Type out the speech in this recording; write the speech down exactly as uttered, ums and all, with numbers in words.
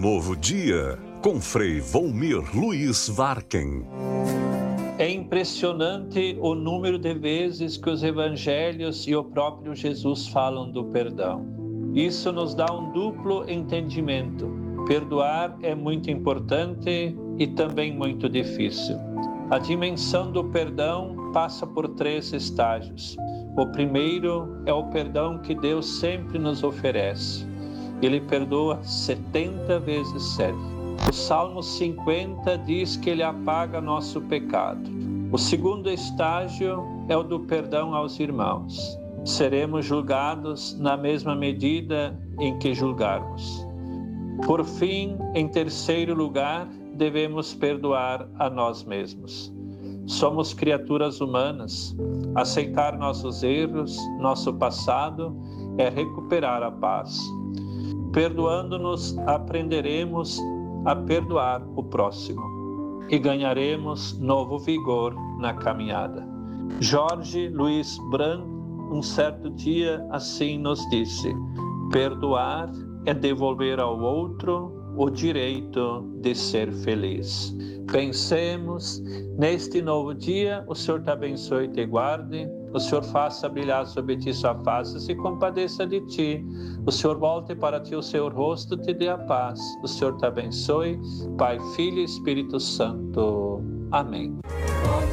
novo dia, com Frei Volmir Luiz Varken. É impressionante o número de vezes que os evangelhos e o próprio Jesus falam do perdão. Isso nos dá um duplo entendimento. Perdoar é muito importante e também muito difícil. A dimensão do perdão passa por três estágios. O primeiro é o perdão que Deus sempre nos oferece. Ele perdoa setenta vezes sete. O Salmo cinquenta diz que Ele apaga nosso pecado. O segundo estágio é o do perdão aos irmãos. Seremos julgados na mesma medida em que julgarmos. Por fim, em terceiro lugar, devemos perdoar a nós mesmos. Somos criaturas humanas. Aceitar nossos erros, nosso passado, é recuperar a paz. Perdoando-nos, aprenderemos a perdoar o próximo e ganharemos novo vigor na caminhada. Jorge Luiz Branco, um certo dia, assim nos disse: perdoar é devolver ao outro o direito de ser feliz. Pensemos, neste novo dia, o Senhor te abençoe e te guarde, o Senhor faça brilhar sobre ti sua face e se compadeça de ti, o Senhor volte para ti o seu rosto e te dê a paz, o Senhor te abençoe, Pai, Filho e Espírito Santo. Amém.